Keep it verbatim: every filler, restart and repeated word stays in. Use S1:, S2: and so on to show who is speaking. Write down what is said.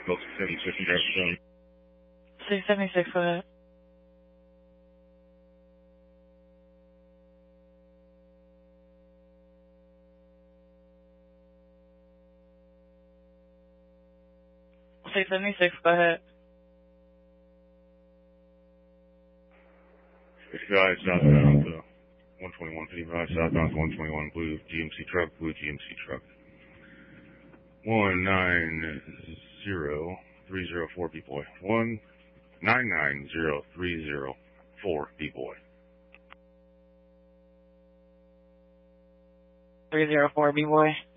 S1: call seventy-six in Grafton County.
S2: six seventy-six, go ahead. six seventy-six, go ahead.
S1: fifty-five southbound to one twenty-one, fifty-five southbound to one twenty-one, blue G M C truck, blue G M C truck. one nine zero three zero four B-boy. one nine nine zero three zero four B-boy.
S2: three zero four B-boy.